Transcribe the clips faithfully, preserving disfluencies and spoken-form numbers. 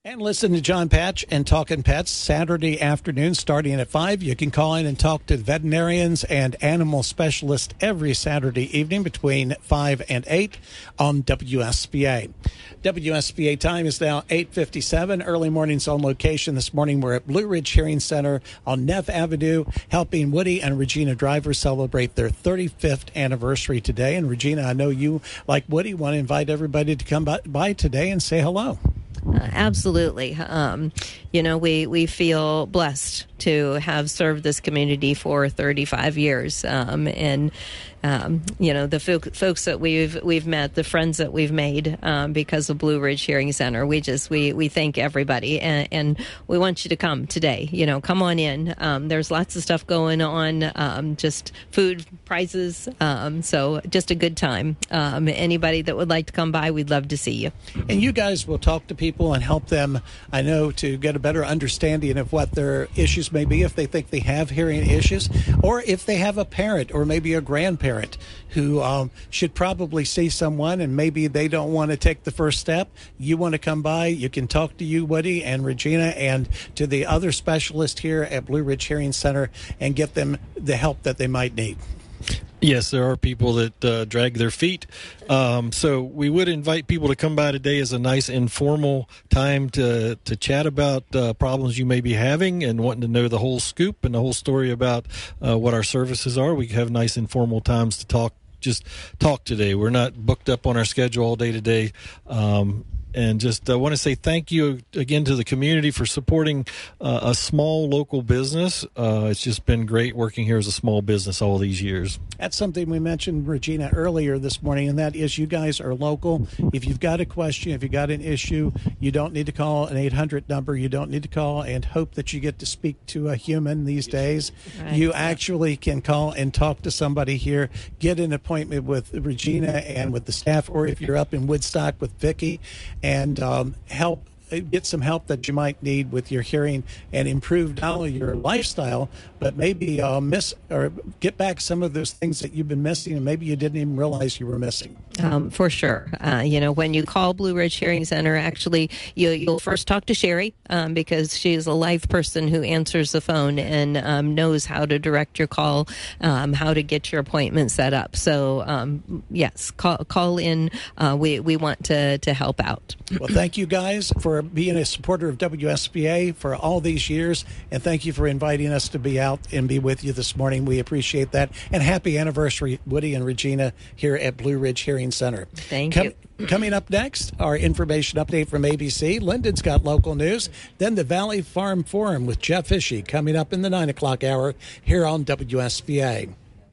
And listen to John Patch and Talkin' Pets Saturday afternoon starting at five. You can call in and talk to veterinarians and animal specialists every Saturday evening between five and eight on W S B A. W S B A time is now eight fifty-seven. Early mornings on location. This morning we're at Blue Ridge Hearing Center on Neff Avenue, helping Woody and Regina Driver celebrate their thirty-fifth anniversary today. And Regina, I know you, like Woody, want to invite everybody to come by, by today and say hello. Uh, absolutely. Um, you know, we, we feel blessed to have served this community for thirty-five years. Um, and, um, you know, the fo- folks that we've we've met, the friends that we've made um, because of Blue Ridge Hearing Center, we just, we, we thank everybody. And, and we want you to come today. You know, come on in. Um, there's lots of stuff going on, um, just food, prizes. Um, so just a good time. Um, anybody that would like to come by, we'd love to see you. And you guys will talk to people and help them, I know, to get a better understanding of what their issues may be if they think they have hearing issues, or if they have a parent or maybe a grandparent who um, should probably see someone and maybe they don't want to take the first step. You want to come by, you can talk to you, Woody and Regina, and to the other specialists here at Blue Ridge Hearing Center and get them the help that they might need. Yes, there are people that uh, drag their feet. Um, so we would invite people to come by today as a nice informal time to to chat about uh, problems you may be having and wanting to know the whole scoop and the whole story about uh, what our services are. We have nice informal times to talk, just talk today. We're not booked up on our schedule all day today. Um, And just uh, want to say thank you again to the community for supporting uh, a small local business. Uh, it's just been great working here as a small business all these years. That's something we mentioned, Regina, earlier this morning, and that is you guys are local. If you've got a question, if you've got an issue, you don't need to call an eight hundred number. You don't need to call and hope that you get to speak to a human these days. Right. You actually can call and talk to somebody here, get an appointment with Regina and with the staff, or if you're up in Woodstock with Vicki, and um, help get some help that you might need with your hearing and improve not only your lifestyle, but maybe uh, miss or get back some of those things that you've been missing and maybe you didn't even realize you were missing. Um, for sure. Uh, you know, when you call Blue Ridge Hearing Center, actually, you, you'll first talk to Sherry um, because she is a live person who answers the phone and um, knows how to direct your call, um, how to get your appointment set up. So, um, yes, call, call in. Uh, we, we want to, to help out. Well, thank you guys for being a supporter of W S B A for all these years, and thank you for inviting us to be out and be with you this morning. We appreciate that, and happy anniversary, Woody and Regina, here at Blue Ridge Hearing Center. Thank Com- you. Coming up next, our information update from A B C. Lyndon's got local news. Then the Valley Farm Forum with Jeff Fishy coming up in the nine o'clock hour here on W S B A.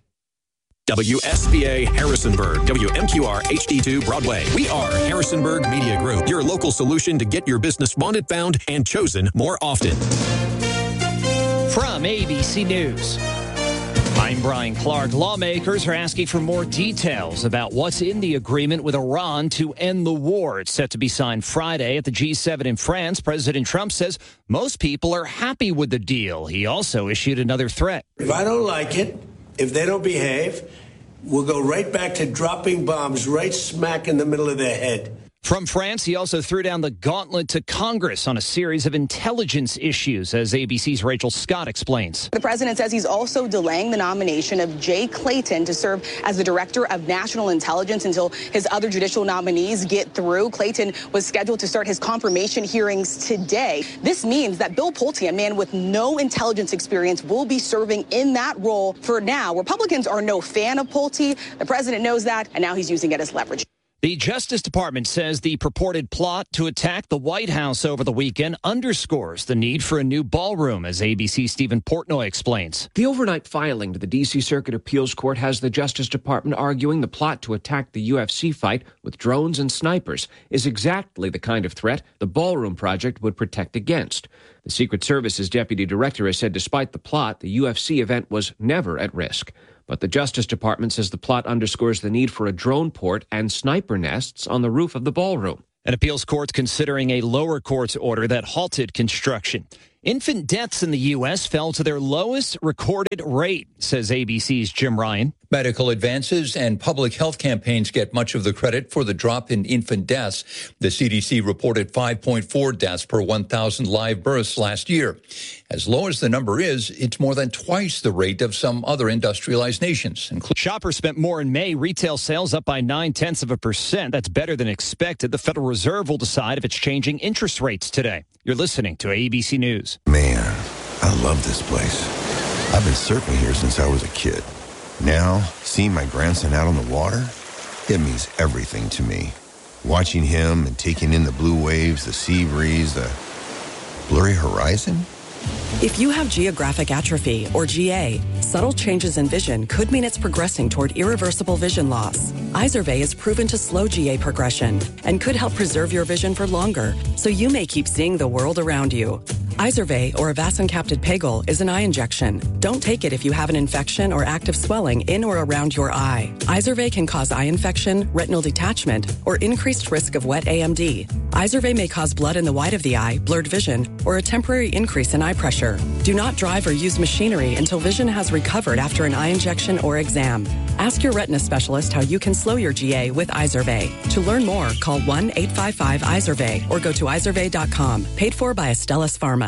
W S B A Harrisonburg, W M Q R H D two Broadway. We are Harrisonburg Media Group, your local solution to get your business wanted, found, and chosen more often. From A B C News, I'm Brian Clark. Lawmakers are asking for more details about what's in the agreement with Iran to end the war. It's set to be signed Friday at the G seven in France. President Trump says most people are happy with the deal. He also issued another threat. If I don't like it, if they don't behave, we'll go right back to dropping bombs right smack in the middle of their head. From France, he also threw down the gauntlet to Congress on a series of intelligence issues, as A B C's Rachel Scott explains. The president says he's also delaying the nomination of Jay Clayton to serve as the director of national intelligence until his other judicial nominees get through. Clayton was scheduled to start his confirmation hearings today. This means that Bill Pulte, a man with no intelligence experience, will be serving in that role for now. Republicans are no fan of Pulte. The president knows that, and now he's using it as leverage. The Justice Department says the purported plot to attack the White House over the weekend underscores the need for a new ballroom, as A B C's Stephen Portnoy explains. The overnight filing to the D C Circuit Appeals Court has the Justice Department arguing the plot to attack the U F C fight with drones and snipers is exactly the kind of threat the ballroom project would protect against. The Secret Service's deputy director has said despite the plot, the U F C event was never at risk. But the Justice Department says the plot underscores the need for a drone port and sniper nests on the roof of the ballroom. An appeals court's considering a lower court's order that halted construction. Infant deaths in the U S fell to their lowest recorded rate, says A B C's Jim Ryan. Medical advances and public health campaigns get much of the credit for the drop in infant deaths. The C D C reported five point four deaths per one thousand live births last year. As low as the number is, it's more than twice the rate of some other industrialized nations. Shoppers spent more in May. Retail sales up by nine-tenths of a percent. That's better than expected. The Federal Reserve will decide if it's changing interest rates today. You're listening to A B C News. Man, I love this place. I've been surfing here since I was a kid. Now, seeing my grandson out on the water, it means everything to me. Watching him and taking in the blue waves, the sea breeze, the blurry horizon. If you have geographic atrophy, or G A, subtle changes in vision could mean it's progressing toward irreversible vision loss. Izervay is proven to slow G A progression and could help preserve your vision for longer, so you may keep seeing the world around you. Izervay, or avacincaptad pegol, is an eye injection. Don't take it if you have an infection or active swelling in or around your eye. Izervay can cause eye infection, retinal detachment, or increased risk of wet A M D. Izervay may cause blood in the white of the eye, blurred vision, or a temporary increase in eye pressure. Do not drive or use machinery until vision has recovered after an eye injection or exam. Ask your retina specialist how you can slow your G A with Izervay. To learn more, call one eight five five Izervay or go to izervay dot com. Paid for by Astellas Pharma.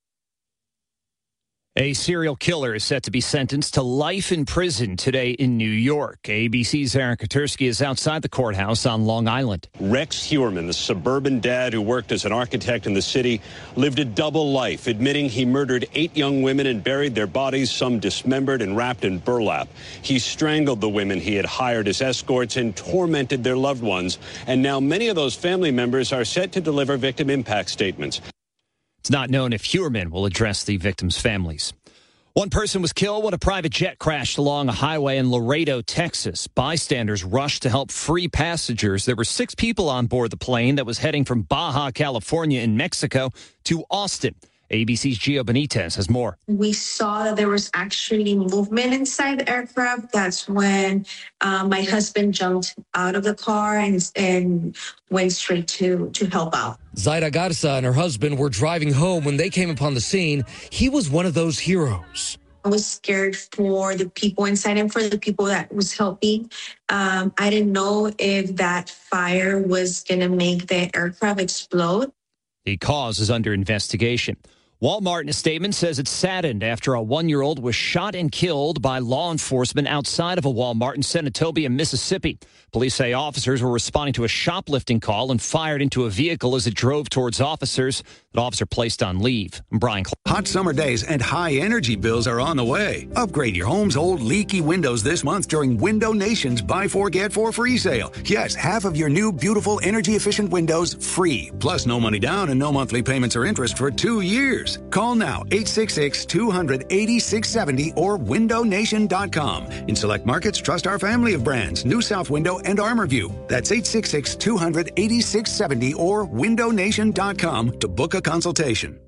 A serial killer is set to be sentenced to life in prison today in New York. A B C's Aaron Katersky is outside the courthouse on Long Island. Rex Heuermann, the suburban dad who worked as an architect in the city, lived a double life, admitting he murdered eight young women and buried their bodies, some dismembered and wrapped in burlap. He strangled the women he had hired as escorts and tormented their loved ones. And now many of those family members are set to deliver victim impact statements. It's not known if Heuermann will address the victims' families. One person was killed when a private jet crashed along a highway in Laredo, Texas. Bystanders rushed to help free passengers. There were six people on board the plane that was heading from Baja, California in Mexico to Austin. A B C's Gio Benitez has more. We saw that there was actually movement inside the aircraft. That's when uh, my husband jumped out of the car and, and went straight to, to help out. Zaida Garza and her husband were driving home when they came upon the scene. He was one of those heroes. I was scared for the people inside and for the people that was helping. Um, I didn't know if that fire was going to make the aircraft explode. The cause is under investigation. Walmart, in a statement, says it's saddened after a one-year-old was shot and killed by law enforcement outside of a Walmart in Senatobia, Mississippi. Police say officers were responding to a shoplifting call and fired into a vehicle as it drove towards officers. The officer placed on leave. I'm Brian Clark. Hot summer days and high energy bills are on the way. Upgrade your home's old leaky windows this month during Window Nation's Buy Four, Get Four free sale. Yes, half of your new, beautiful, energy-efficient windows free. Plus no money down and no monthly payments or interest for two years. Call now, eight six six, two hundred, eighty-six seventy or window nation dot com. In select markets, trust our family of brands, New South Window and ArmorView. That's eight six six, two hundred, eighty-six seventy or window nation dot com to book a consultation.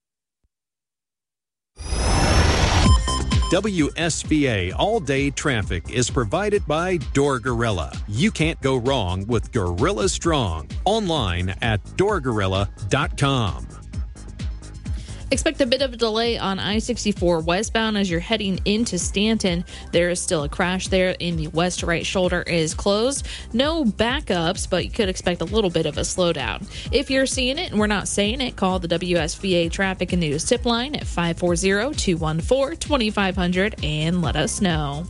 W S B A All-Day Traffic is provided by Door Gorilla. You can't go wrong with Gorilla Strong. Online at door gorilla dot com. Expect a bit of a delay on I sixty-four westbound as you're heading into Stanton. There is still a crash there in the west right shoulder is closed. No backups, but you could expect a little bit of a slowdown. If you're seeing it and we're not saying it, call the W S B A Traffic and News tip line at five four zero, two one four, two five zero zero and let us know.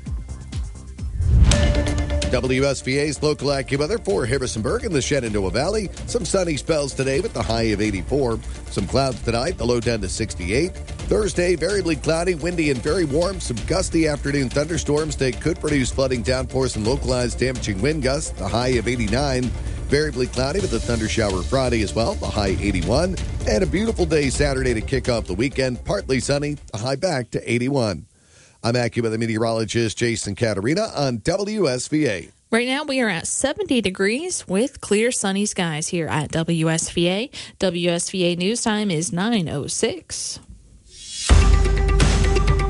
W S B A's local AccuWeather for Harrisonburg and the Shenandoah Valley. Some sunny spells today with the high of eighty-four. Some clouds tonight, the low down to sixty-eight. Thursday, variably cloudy, windy, and very warm. Some gusty afternoon thunderstorms. They could produce flooding downpours and localized damaging wind gusts. The high of eighty-nine. Variably cloudy with a thunder shower Friday as well. The high eighty-one. And a beautiful day Saturday to kick off the weekend. Partly sunny. The high back to eighty-one. I'm AccuWeather meteorologist Jason Caterina on W S B A. Right now we are at seventy degrees with clear sunny skies here at W S B A. W S B A news time is nine oh six.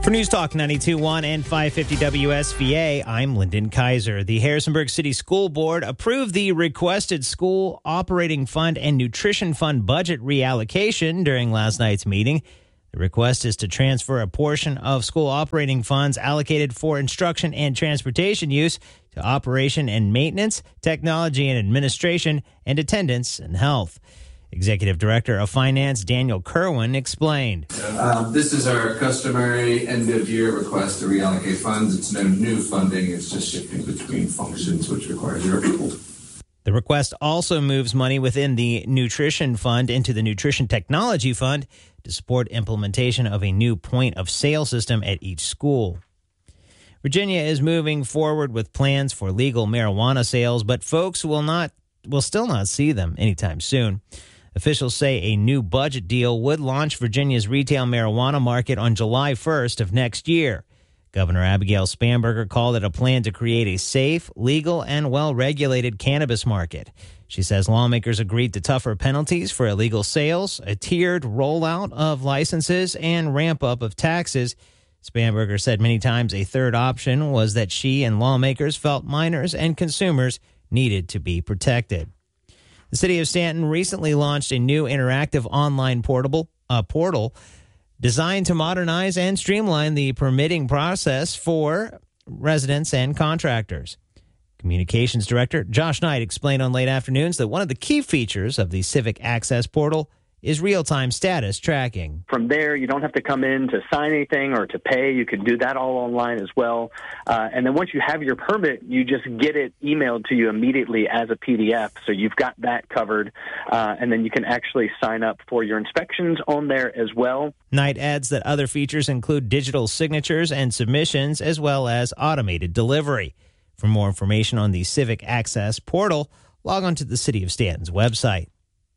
For News Talk ninety-two point one and five fifty W S V A, I'm Lyndon Kaiser. The Harrisonburg City School Board approved the requested school operating fund and nutrition fund budget reallocation during last night's meeting. The request is to transfer a portion of school operating funds allocated for instruction and transportation use to operation and maintenance, technology and administration, and attendance and health. Executive Director of Finance Daniel Kerwin explained. Um, this is our customary end-of-year request to reallocate funds. It's no new funding. It's just shifting between functions, which requires your approval. The request also moves money within the Nutrition Fund into the Nutrition Technology Fund to support implementation of a new point-of-sale system at each school. Virginia is moving forward with plans for legal marijuana sales, but folks will not will still not see them anytime soon. Officials say a new budget deal would launch Virginia's retail marijuana market on July first of next year. Governor Abigail Spanberger called it a plan to create a safe, legal, and well-regulated cannabis market. She says lawmakers agreed to tougher penalties for illegal sales, a tiered rollout of licenses, and ramp-up of taxes. Spanberger said many times a third option was that she and lawmakers felt minors and consumers needed to be protected. The city of Stanton recently launched a new interactive online portable uh, portal designed to modernize and streamline the permitting process for residents and contractors. Communications Director Josh Knight explained on Late Afternoons that one of the key features of the Civic Access portal is real-time status tracking. From there, you don't have to come in to sign anything or to pay. You can do that all online as well. Uh, and then once you have your permit, you just get it emailed to you immediately as a P D F. So you've got that covered. Uh, and then you can actually sign up for your inspections on there as well. Knight adds that other features include digital signatures and submissions, as well as automated delivery. For more information on the Civic Access portal, log on to the City of Stanton's website.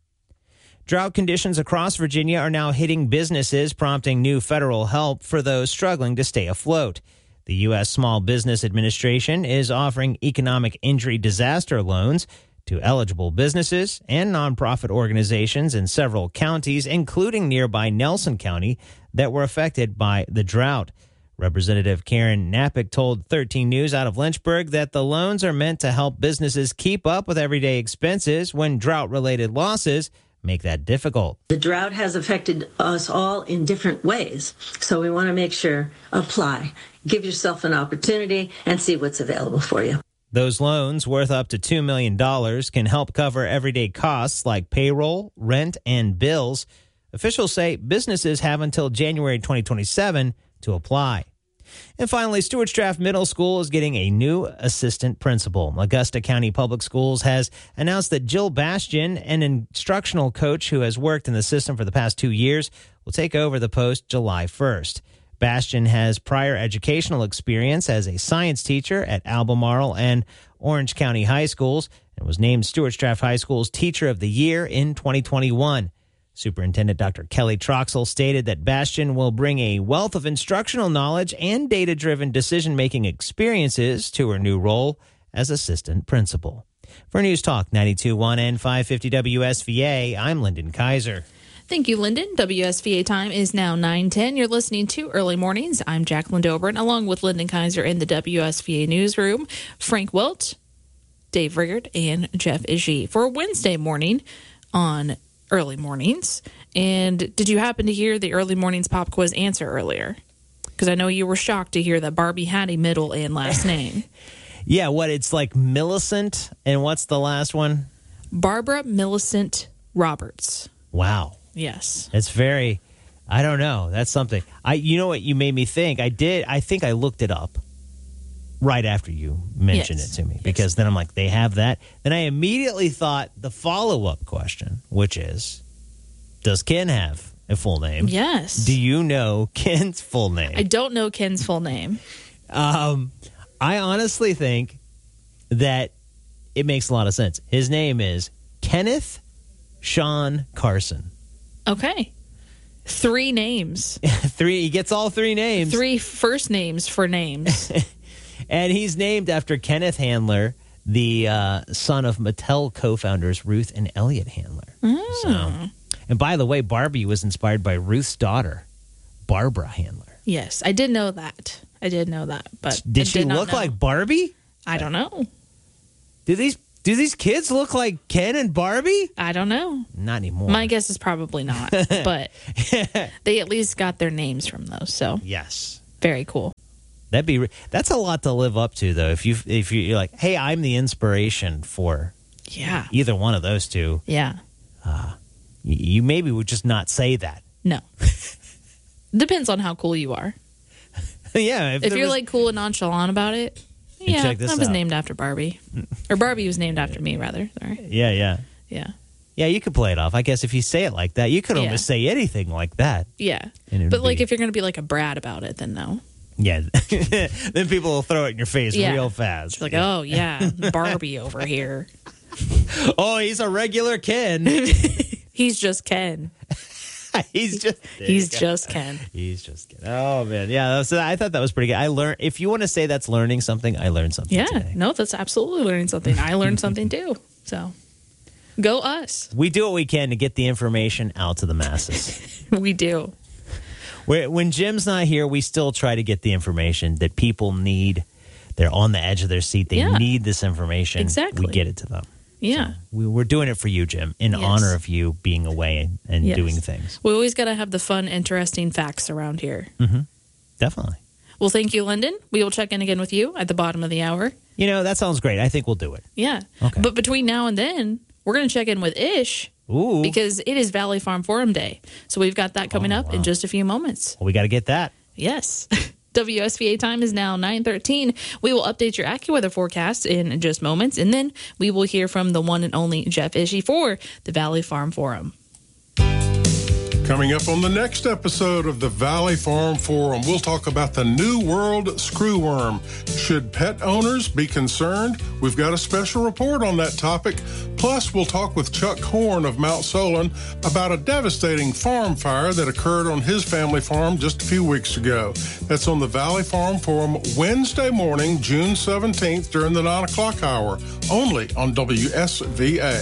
Drought conditions across Virginia are now hitting businesses, prompting new federal help for those struggling to stay afloat. The U S Small Business Administration is offering economic injury disaster loans to eligible businesses and nonprofit organizations in several counties, including nearby Nelson County, that were affected by the drought. Representative Karen Napick told thirteen News out of Lynchburg that the loans are meant to help businesses keep up with everyday expenses when drought-related losses make that difficult. The drought has affected us all in different ways, so we want to make sure, apply, give yourself an opportunity, and see what's available for you. Those loans, worth up to two million dollars, can help cover everyday costs like payroll, rent, and bills. Officials say businesses have until January twenty twenty-seven to apply. And finally, Stuarts Draft Middle School is getting a new assistant principal. Augusta County Public Schools has announced that Jill Bastian, an instructional coach who has worked in the system for the past two years, will take over the post July first. Bastian has prior educational experience as a science teacher at Albemarle and Orange County High Schools and was named Stuarts Draft High School's Teacher of the Year in twenty twenty-one. Superintendent Doctor Kelly Troxel stated that Bastian will bring a wealth of instructional knowledge and data-driven decision-making experiences to her new role as assistant principal. For News Talk ninety-two point one and five fifty W S V A, I'm Lyndon Kaiser. Thank you, Lyndon. W S V A time is now nine ten. You're listening to Early Mornings. I'm Jacqueline Dobrin, along with Lyndon Kaiser in the W S V A newsroom, Frank Wilt, Dave Riggard, and Jeff Iggy for Wednesday morning on Early Mornings. And did you happen to hear the Early Mornings pop quiz answer earlier? Because I know you were shocked to hear that Barbie had a middle and last name. Yeah, what, it's like Millicent, and what's the last one? Barbara Millicent Roberts. Wow. Yes. It's very, I don't know. That's something. I, you know what you made me think? I did, I think I looked it up right after you mentioned yes. it to me, because yes. then I'm like, they have that. Then I immediately thought the follow-up question, which is, does Ken have a full name? Yes. Do you know Ken's full name? I don't know Ken's full name. Um, I honestly think that it makes a lot of sense. His name is Kenneth Sean Carson. Okay. Three names. three. He gets all three names. Three first names for names. And he's named after Kenneth Handler, the uh, son of Mattel co-founders Ruth and Elliot Handler. Mm. So, and by the way, Barbie was inspired by Ruth's daughter, Barbara Handler. Yes, I did know that. I did know that. But Did I she did not look know. like Barbie? I don't know. Do these do these kids look like Ken and Barbie? I don't know. Not anymore. My guess is probably not. But they at least got their names from those. So yes, very cool. That'd be that's a lot to live up to, though. If you if you're like, hey, I'm the inspiration for yeah either one of those two. Yeah. Uh, you, you maybe would just not say that. No. Depends on how cool you are. yeah. If, if you're was, like cool and nonchalant about it, yeah. I was out. named after Barbie, or Barbie was named after me, rather. Sorry. Yeah, yeah, yeah, yeah. You could play it off. I guess if you say it like that, you could yeah. almost say anything like that. Yeah, but like be... if you're going to be like a brat about it, then no. Yeah, then people will throw it in your face yeah. real fast. It's like, yeah. oh yeah, Barbie over here. Oh, he's a regular Ken. He's just Ken. he's just he's just Ken. He's just Ken. Oh man, yeah. So I thought that was pretty good. I learned. If you want to say that's learning something, I learned something. Yeah, today. no, that's absolutely learning something. I learned something too. So, go us. We do what we can to get the information out to the masses. We do. When Jim's not here, we still try to get the information that people need. They're on the edge of their seat. They yeah. need this information. Exactly. We get it to them. Yeah. So we, we're doing it for you, Jim, in yes. honor of you being away and, and yes. doing things. We always got to have the fun, interesting facts around here. Mm-hmm. Definitely. Well, thank you, Lyndon. We will check in again with you at the bottom of the hour. You know, that sounds great. I think we'll do it. Yeah. Okay. But between now and then, we're going to check in with Ish. Ooh. Because it is Valley Farm Forum Day. So we've got that coming oh, up wow. in just a few moments. Well, we got to get that. Yes. W S B A time is now nine thirteen. We will update your AccuWeather forecast in just moments, and then we will hear from the one and only Jeff Ishii for the Valley Farm Forum. Coming up on the next episode of the Valley Farm Forum, we'll talk about the New World screwworm. Should pet owners be concerned? We've got a special report on that topic. Plus, we'll talk with Chuck Horn of Mount Solon about a devastating farm fire that occurred on his family farm just a few weeks ago. That's on the Valley Farm Forum Wednesday morning, June seventeenth, during the nine o'clock hour, only on W S V A.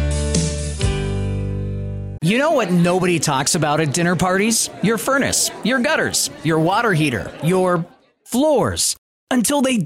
You know what nobody talks about at dinner parties? Your furnace, your gutters, your water heater, your floors. Until they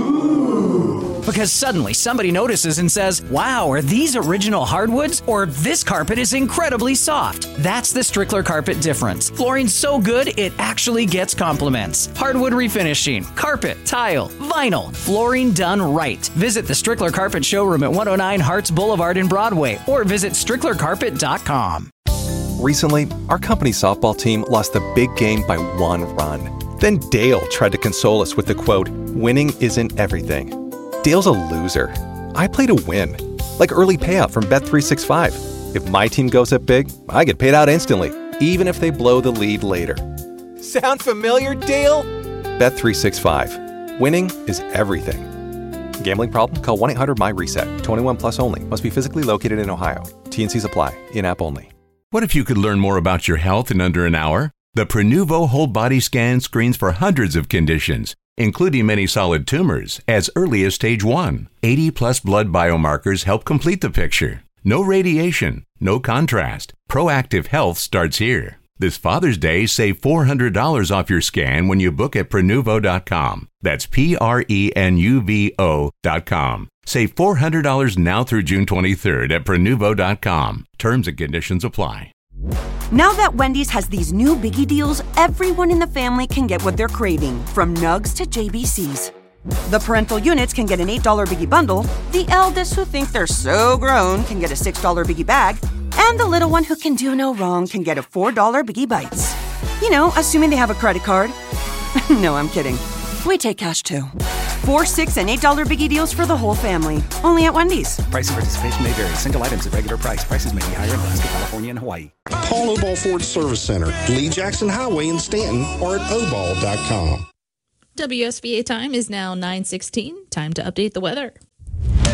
do. Because suddenly somebody notices and says, wow, are these original hardwoods? Or this carpet is incredibly soft. That's the Strickler Carpet difference. Flooring's so good, it actually gets compliments. Hardwood refinishing, carpet, tile, vinyl, flooring done right. Visit the Strickler Carpet showroom at one oh nine Harts Boulevard in Broadway or visit strickler carpet dot com. Recently, our company softball team lost the big game by one run. Then Dale tried to console us with the quote, winning isn't everything. Dale's a loser. I play to win. Like early payout from Bet three sixty-five. If my team goes up big, I get paid out instantly, even if they blow the lead later. Sound familiar, Dale? Bet three sixty-five. Winning is everything. Gambling problem? Call one eight hundred my reset. twenty-one plus only. Must be physically located in Ohio. T N Cs apply. In-app only. What if you could learn more about your health in under an hour? The Prenuvo Whole Body Scan screens for hundreds of conditions, including many solid tumors, as early as stage one. eighty plus blood biomarkers help complete the picture. No radiation, no contrast. Proactive health starts here. This Father's Day, save four hundred dollars off your scan when you book at Prenuvo dot com. That's P R E N U V O dot com. Save four hundred dollars now through June twenty-third at Prenuvo dot com. Terms and conditions apply. Now that Wendy's has these new biggie deals, everyone in the family can get what they're craving, from nugs to J B Cs. The parental units can get an eight dollar biggie bundle, the eldest who think they're so grown can get a six dollar biggie bag, and the little one who can do no wrong can get a four dollar biggie bites. You know, assuming they have a credit card. No, I'm kidding. We take cash too. Four, six, and eight dollar biggie deals for the whole family. Only at Wendy's. Price and participation may vary. Single items at regular price. Prices may be higher in Alaska, California, and Hawaii. Paul Obal Ford Service Center, Lee Jackson Highway in Stanton, or at obal dot com. W S B A time is now nine sixteen. Time to update the weather.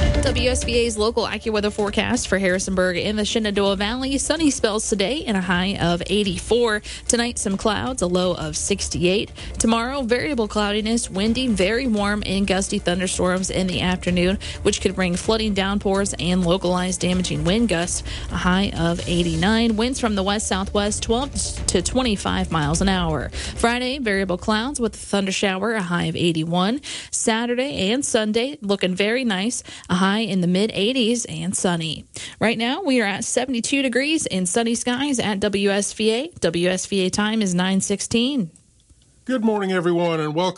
W S V A's local AccuWeather forecast for Harrisonburg and the Shenandoah Valley. Sunny spells today and a high of eighty-four. Tonight, some clouds, a low of sixty-eight. Tomorrow, variable cloudiness, windy, very warm, and gusty thunderstorms in the afternoon, which could bring flooding downpours and localized damaging wind gusts. A high of eighty-nine. Winds from the west-southwest, twelve to twenty-five miles an hour. Friday, variable clouds with a thunder shower, a high of eighty-one. Saturday and Sunday, looking very nice, a high in the mid eighties and sunny. Right now, we are at seventy-two degrees in sunny skies at W S V A. W S V A time is nine sixteen. Good morning, everyone, and welcome.